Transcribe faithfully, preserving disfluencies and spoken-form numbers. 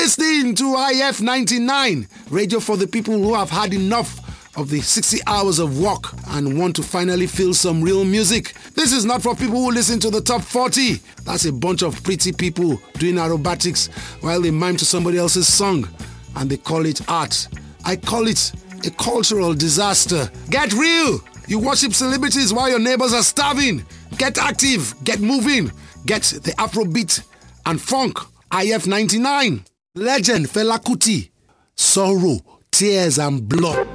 listening to I F ninety-nine, radio for the people who have had enough of the sixty hours of work and want to finally feel some real music. This is not for people who listen to the top forty. That's a bunch of pretty people doing aerobatics while they mime to somebody else's song and they call it art. I call it a cultural disaster. Get real! You worship celebrities while your neighbors are starving. Get active, get moving, get the Afrobeat and funk. I F ninety-nine. Legend Fela Kuti. Sorrow, tears and blood.